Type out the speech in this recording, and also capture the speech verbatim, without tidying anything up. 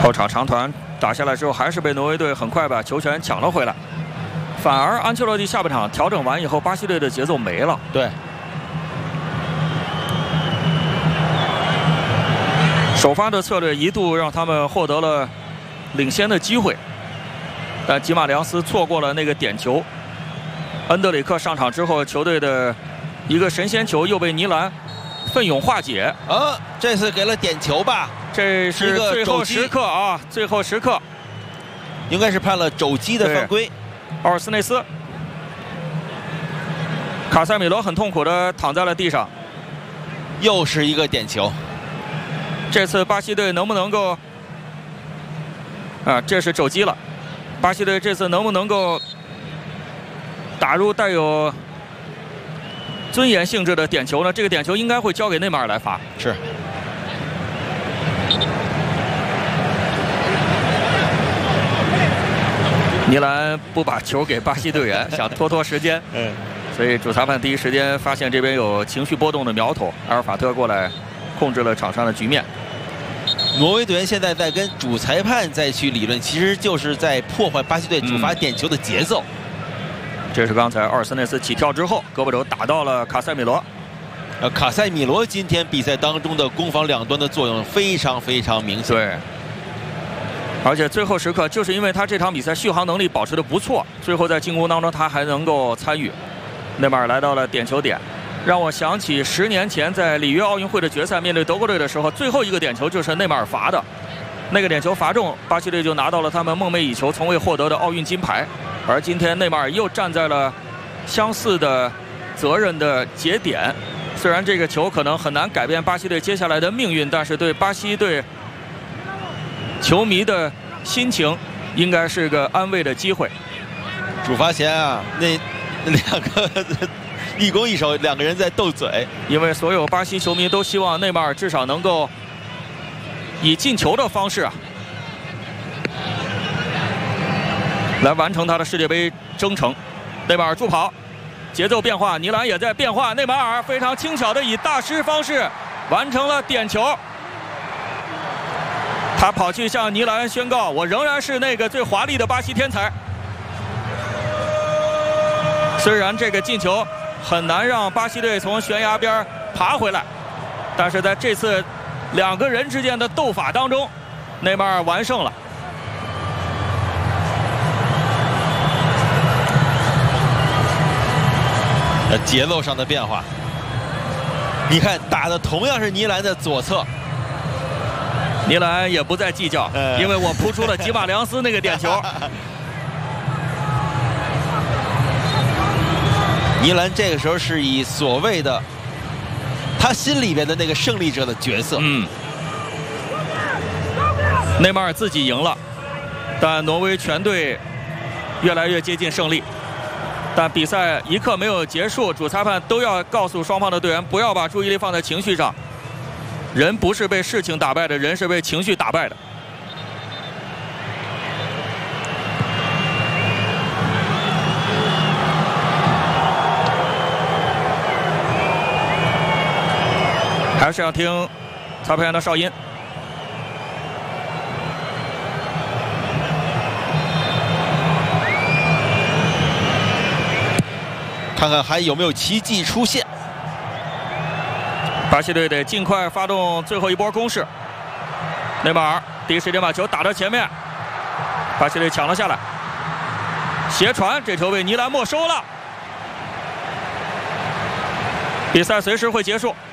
后场长传打下来之后，还是被挪威队很快把球权抢了回来。反而安切洛蒂下半场调整完以后，巴西队的节奏没了。 对， 首发的策略一度让他们获得了领先的机会，但吉马良斯错过了那个点球。恩德里克上场之后，球队的一个神仙球又被尼兰奋勇化解。 啊，这次给了点球吧？ 这是最后时刻啊！最后时刻， 应该是判了肘击的犯规。 奥尔斯内斯，卡塞米罗很痛苦地躺在了地上。 又是一个点球。 这次巴西队能不能够啊？这是肘击了。巴西队这次能不能够打入带有尊严性质的点球呢？这个点球应该会交给内马尔来罚。 是。 尼兰不把球给巴西队员，想拖拖时间。 嗯。 所以主裁判第一时间发现这边有情绪波动的苗头，阿尔法特过来控制了场上的局面。 挪威队员现在在跟主裁判再去理论，其实就是在破坏巴西队主罚点球的节奏。嗯、 这是刚才奥尔斯内斯起跳之后，胳膊肘打到了卡塞米罗。 呃，卡塞米罗今天比赛当中的攻防两端的作用非常非常明显。 对。而且最后时刻，就是因为他这场比赛续航能力保持得不错，最后在进攻当中他还能够参与。内马尔来到了点球点，让我想起十年前在里约奥运会的决赛面对德国队的时候，最后一个点球就是内马尔罚的，那个点球罚中，巴西队就拿到了他们梦寐以求、从未获得的奥运金牌。而今天内马尔又站在了相似的责任的节点，虽然这个球可能很难改变巴西队接下来的命运，但是对巴西队球迷的心情应该是个安慰的机会。 主罚前啊，那那两个一攻一守，两个人在斗嘴， 因为所有巴西球迷都希望内马尔至少能够以进球的方式啊，来完成他的世界杯征程。内马尔助跑，节奏变化，尼兰也在变化，内马尔非常轻巧的以大师方式完成了点球。他跑去向尼兰宣告：“我仍然是那个最华丽的巴西天才。”虽然这个进球很难让巴西队从悬崖边爬回来，但是在这次两个人之间的斗法当中，内马尔完胜了。 呃，节奏上的变化，你看打的同样是尼兰的左侧。 尼兰也不再计较，呃、因为我扑出了吉马良斯那个点球。 尼兰这个时候是以所谓的他心里边的那个胜利者的角色。 嗯。内马尔自己赢了，但挪威全队越来越接近胜利。但比赛一刻没有结束，主裁判都要告诉双方的队员不要把注意力放在情绪上。人不是被事情打败的，人是被情绪打败的。还是要听裁判员的哨音。 看看还有没有奇迹出现。 巴西队得尽快发动最后一波攻势。内马尔第一时间把球打到前面，巴西队抢了下来，斜传，这球被尼兰没收了。比赛随时会结束。